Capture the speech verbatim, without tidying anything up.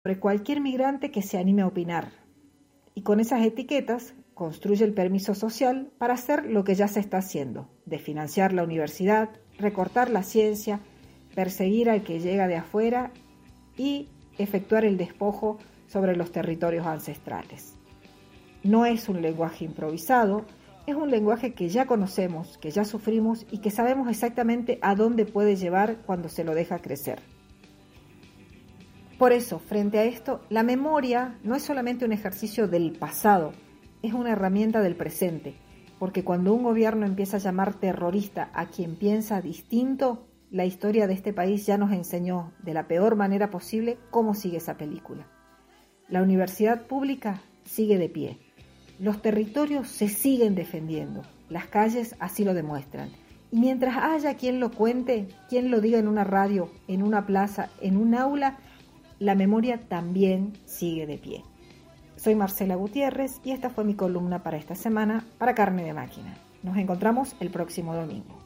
sobre cualquier migrante que se anime a opinar. Y con esas etiquetas construye el permiso social para hacer lo que ya se está haciendo, desfinanciar la universidad, recortar la ciencia, perseguir al que llega de afuera y efectuar el despojo sobre los territorios ancestrales. No es un lenguaje improvisado, es un lenguaje que ya conocemos, que ya sufrimos y que sabemos exactamente a dónde puede llevar cuando se lo deja crecer. Por eso, frente a esto, la memoria no es solamente un ejercicio del pasado, es una herramienta del presente, porque cuando un gobierno empieza a llamar terrorista a quien piensa distinto, la historia de este país ya nos enseñó de la peor manera posible cómo sigue esa película. La universidad pública sigue de pie. Los territorios se siguen defendiendo, las calles así lo demuestran. Y mientras haya quien lo cuente, quien lo diga en una radio, en una plaza, en un aula, la memoria también sigue de pie. Soy Marcela Gutiérrez y esta fue mi columna para esta semana para Carne de Máquina. Nos encontramos el próximo domingo.